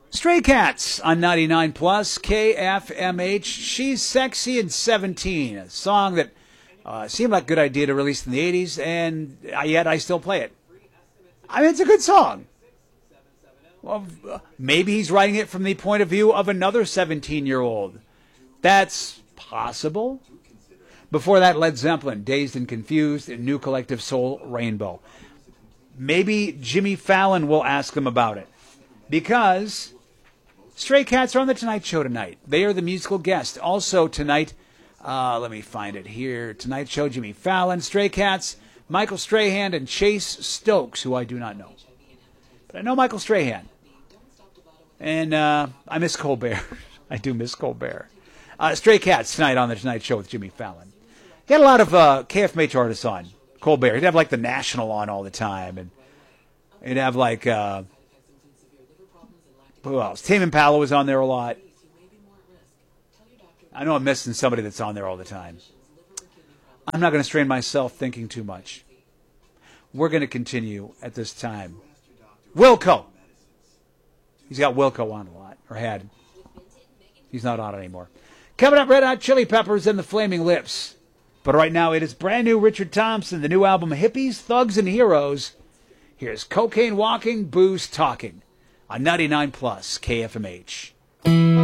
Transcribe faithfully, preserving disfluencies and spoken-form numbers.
Stray Cats on ninety-nine plus K F M H. She's Sexy and seventeen, a song that uh, seemed like a good idea to release in the eighties, and yet I still play it. I mean, it's a good song. Well, maybe he's writing it from the point of view of another seventeen-year-old. That's possible. Before that, Led Zeppelin, Dazed and Confused, and New Collective Soul, Rainbow. Maybe Jimmy Fallon will ask him about it. Because Stray Cats are on The Tonight Show tonight. They are the musical guest. Also tonight, uh, let me find it here. Tonight Show, Jimmy Fallon, Stray Cats, Michael Strahan, and Chase Stokes, who I do not know. But I know Michael Strahan. And uh, I miss Colbert. I do miss Colbert. Uh, Stray Cats tonight on The Tonight Show with Jimmy Fallon. He had a lot of uh, K F M H artists on. Colbert. He'd have like The National on all the time. And he'd have like... Uh, Who else? Tame Impala was on there a lot. I know I'm missing somebody that's on there all the time. I'm not going to strain myself thinking too much. We're going to continue at this time. Wilco. He's got Wilco on a lot, or had. He's not on it anymore. Coming up, Red Hot Chili Peppers and the Flaming Lips. But right now, it is brand new Richard Thompson, the new album Hippies, Thugs, and Heroes. Here's Cocaine Walking, Booze Talking. On ninety-nine plus K F M H.